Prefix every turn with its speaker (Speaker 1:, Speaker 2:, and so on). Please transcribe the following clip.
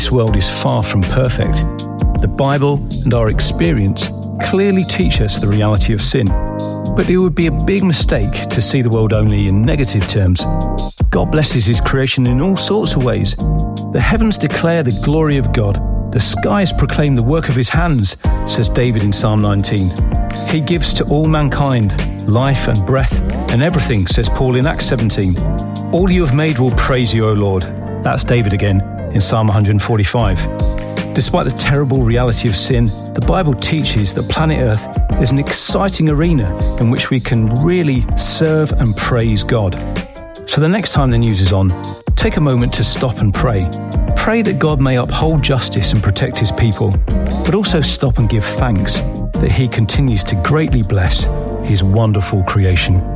Speaker 1: this world is far from perfect. The Bible and our experience clearly teach us the reality of sin. But it would be a big mistake to see the world only in negative terms. God blesses his creation in all sorts of ways. The heavens declare the glory of God. The skies proclaim the work of his hands, says David in Psalm 19. He gives to all mankind life and breath and everything, says Paul in Acts 17. All you have made will praise you, O Lord. That's David again in Psalm 145. Despite the terrible reality of sin, the Bible teaches that planet Earth is an exciting arena in which we can really serve and praise God. So the next time the news is on, take a moment to stop and pray. Pray that God may uphold justice and protect his people, but also stop and give thanks that he continues to greatly bless his wonderful creation.